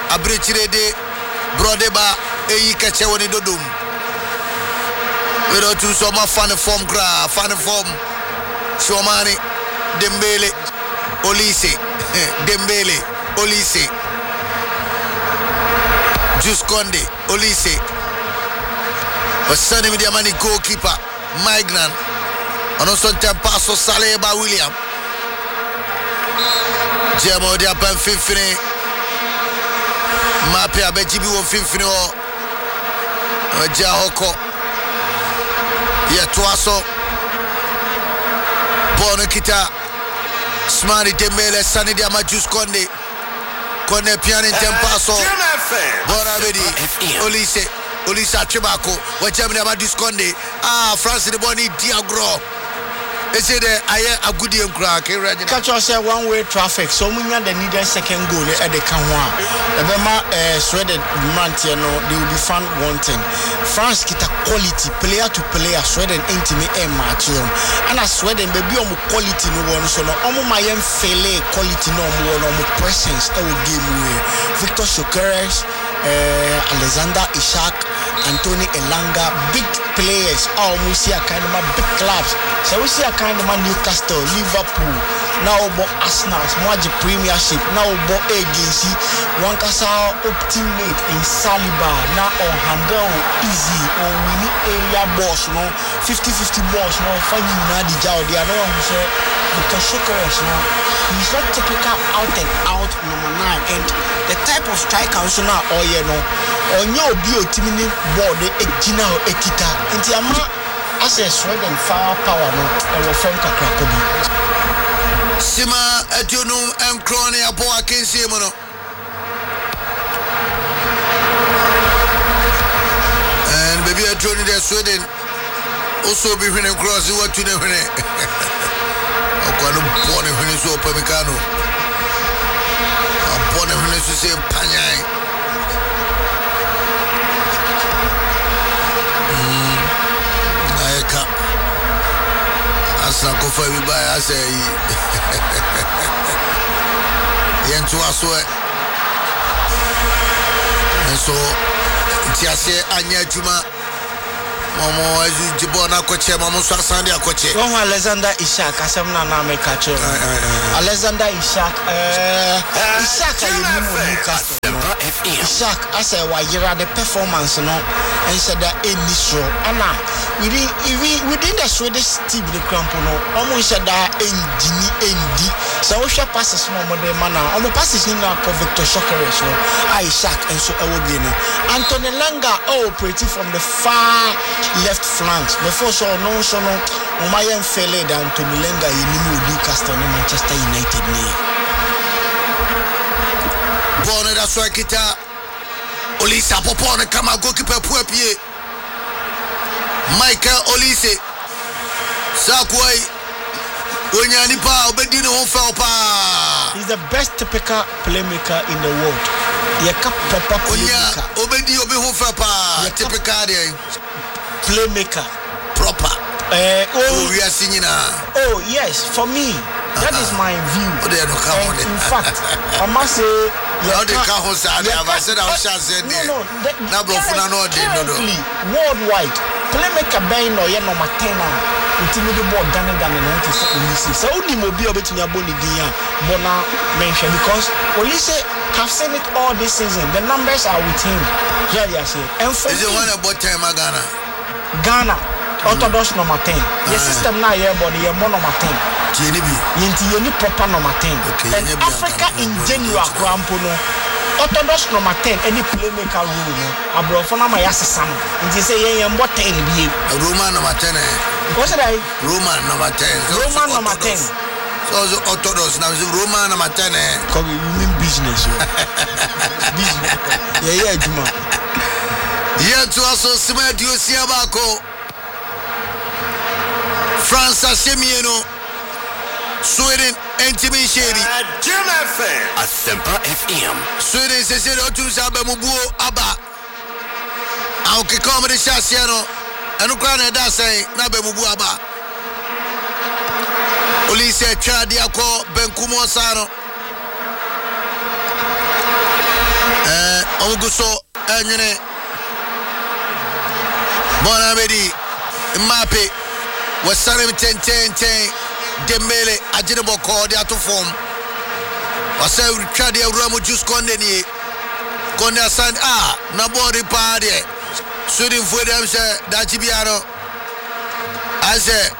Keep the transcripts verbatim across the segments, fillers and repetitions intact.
Abrechirede Brodeba Eyi Kache woni dodum. We don't do so much fan form gra, fan form. Shomani Dembele Olise Dembele Olise Just Conde Olise was sending me the money goalkeeper Mignan and also Tempaso Saleba William Jemo dia pen fifine Mape abejibi wo fifine o Oja hoko Ye twaso Bono kita Smari Dembele Sani dia Majus Konde Konde piani Tempaso Bona bedi Olise Olisa Chibako Wajamina Majus Konde Ah Francis de Boni Diagro They say that I am a good young crack. Catch us a one way traffic, so we need the needed second goal at the Kanwa. The Bema Sweden Mantiano, they will be found wanting. France kita quality, player to player, Sweden intimate and match them. And as Sweden, baby, on quality no one, so no, omo mayen fele quality no more, no more presence, our game way. Victor Sokeres, uh, Alexander Ishak, Anthony Elanga, big players, almost see a kind of big clubs. So we see a kind of Newcastle, Liverpool, now about Arsenal, Smaji Premiership, now about agency, one casa optimate in Saliba, now on handle easy, or winning area boss, no fifty fifty boss, no finding Nadi Jao, the other one say Victor Sokeres, no, he's not typical out and out number nine, and the type of striker also now, oh yeah, no, or no bio timini board, a Gina or Ekita, and Tiama. As a Sweden firepower, no, our friend Kakrakobi. Sima Etunum and Crony Apoa Kinsimono. And baby, I joined the Sweden. Also, be when crossing what to never. I'm going to born a Venezuela Pamicano. I'm born a Venezuela Panyai. Asa ko fa bi ba asa yi yentu aso e so ti ase anya adwuma momo azu jibo na koche momo so asande akoche oh Alexander Ishak asem na na make acho Alexander Ishak eh Ishak ayi mu Newcastle Ishak asa wa yira the performance no and said that any show ana within within the Swedish team the crampo no almost said that engine endi so we shall passes no more the man now passes ni na ko Victor Sokeres no Ishak and so awogene Anthony Langa operating from the far left flanks before so no so no Omayen fele da Anthony Langa yinimu Newcastle no Manchester United ni Bona da so kita Olise Popone kama goalkeeper puepie Michael Olise Sakwai Onyani pa obedi no fa pa he's the best typical playmaker in the world ye ka proper playmaker obedi obi ho fa pa typical dey playmaker proper eh oh we are singing oh yes for me that is my view and in fact I must say how they can't host and I said I was said no no bro for no no no worldwide playmaker ben no ye number ten until the ball done done no to say Olise so only mo bi obetumi aboni din a bona mention because Olise have seen it all this season the numbers are with him yeah yeah say and for is the one about time Ghana Ghana Orthodox number ten the system now here body ye more number ten Jenibi yenti yeni proper number ten and Africa in general crampo no Orthodox number ten any playmaker role no abrofo na ma yasesa no nti say yen yen mbot ten bi Roman number ten what's that Roman number ten Roman number ten so the Orthodox now Roman number ten come you mean business business yeah yeah juma yeah to also Sima Diosia Bako France Semieno Sweden Entimi Shady Jim F M Asempa F M Sweden se se do tu sabe mubuo aba au ke come de chasiano anu kwa na da sai na be mubuo aba Olise twadi akọ Benkumo Sano eh Oguso Enyene Bonamedi Mbappe Wasanem ten ten ten Dembele Ajinabo called out to form. Wasa Tradi Ramu Juice Condeni Conde San Ah Nabori Party Shooting for them say Dachibiano I say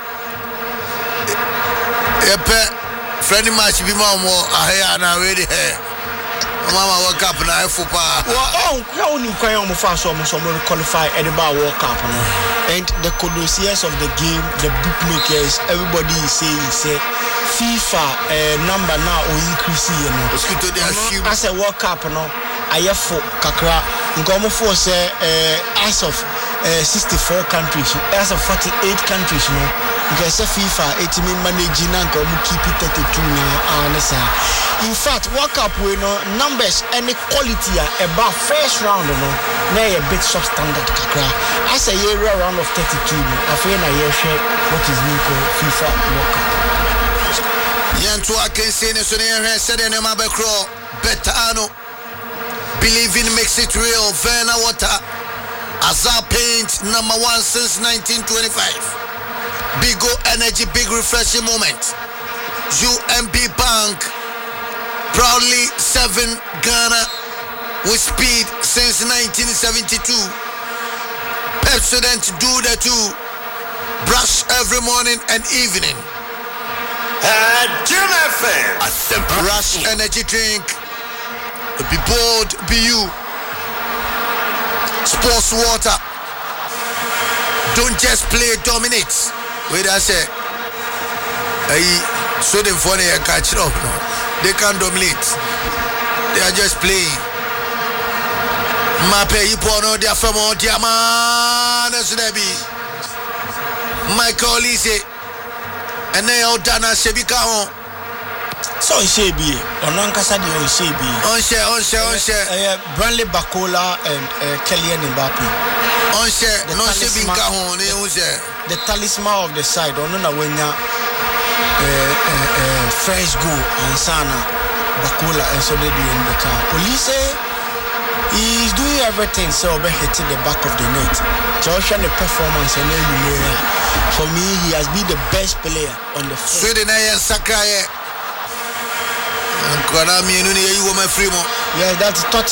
Epe Friendly match be more I na ready here. Mama World Cup na football. Well, oh, only quite almost fast so much qualify at the bar World Cup, and the connoisseurs of the game, the bookmakers, everybody is saying say FIFA uh, number now or increase, you know. As a World Cup, no, I have for Kakra, Ngomo for say uh, as of uh, sixty-four countries, as of forty-eight countries, you know. Because FIFA, it means managing and keep it thirty-two now. In fact, World Cup we know numbers and the quality about first round, you know, now a bit substandard. As a year round of thirty-two, I feel I hear share what is being called FIFA World Cup. Yantu Akensene Sonere said in Mabekro, Betano, believing makes it real. Verna Water, Azar Paint, number one since nineteen twenty-five. Big Go Energy, big refreshing moment. U M P Bank, proudly seven Ghana with speed since nineteen seventy-two. Pepsodent do the two. Brush every morning and evening. Uh, Jim F M. Rush energy drink. Be bold, be you. Sports water. Don't just play, dominate. Wait, I say, I so them funny and catch up. No, they can't dominate. They are just playing. Mape Ipono, their family, their man, as they be. Michael Lise, and they all done a Shebika. So Shebi, Onankasadi on Shebi. On share, on share, on share. Bradley Bacola and Kylian Mbappe. On share, no Shebika on, the talisman of the side, Onona Wenya, French go, and Sana, Bacola, and so they do in the car. Police, he's doing everything, so be hitting the back of the net. Joshua, the performance, and then you know, for me, he has been the best player on the field. Sweden and Sakai. And Konami, you know, you were my free. Yeah, that's